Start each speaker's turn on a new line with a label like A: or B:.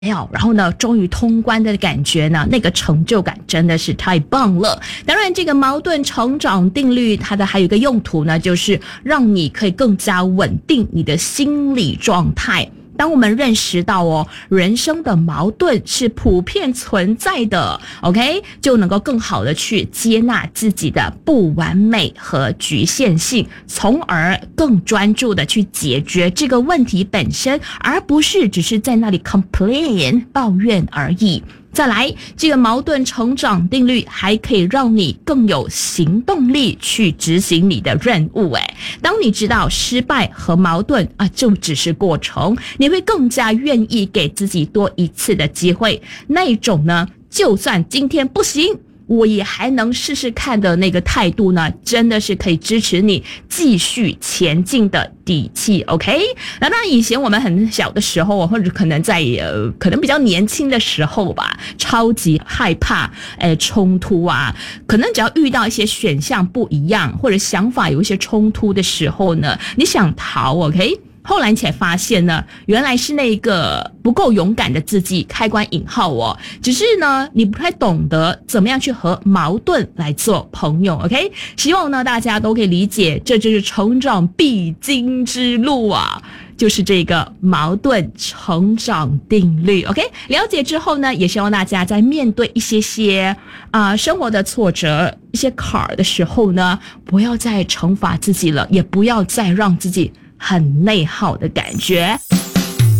A: 然后呢，终于通关的感觉呢，那个成就感真的是太棒了。当然，这个矛盾成长定律，它的还有一个用途呢，就是让你可以更加稳定你的心理状态。当我们认识到人生的矛盾是普遍存在的 ，OK， 就能够更好的去接纳自己的不完美和局限性，从而更专注的去解决这个问题本身，而不是只是在那里 complain 抱怨而已。再来，这个矛盾成长定律还可以让你更有行动力去执行你的任务。当你知道失败和矛盾就只是过程，你会更加愿意给自己多一次的机会。那一种呢，就算今天不行，我也还能试试看的那个态度呢，真的是可以支持你继续前进的底气 ，OK？ 那当然，以前我们很小的时候，或者可能在可能比较年轻的时候吧，超级害怕冲突啊，可能只要遇到一些选项不一样，或者想法有一些冲突的时候呢，你想逃 ，OK？后来你才发现呢，原来是那个不够勇敢的自己，开关引号只是呢，你不太懂得怎么样去和矛盾来做朋友 ，OK？ 希望呢大家都可以理解，这就是成长必经之路啊，就是这个矛盾成长定律 ，OK？ 了解之后呢，也希望大家在面对一些生活的挫折、一些坎儿的时候呢，不要再惩罚自己了，也不要再让自己很内耗的感觉。